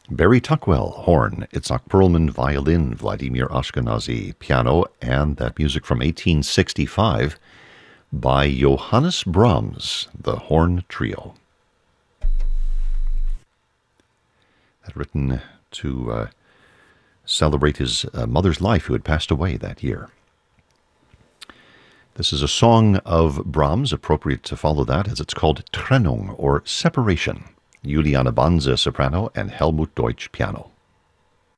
Barry Tuckwell, horn, Itzhak Perlman, violin, Vladimir Ashkenazi, piano, and that music from 1865 by Johannes Brahms, the Horn Trio. That written to celebrate his mother's life, who had passed away that year. This is a song of Brahms, appropriate to follow that, as it's called Trennung, or Separation. Juliane Banse, soprano, and Helmut Deutsch, piano.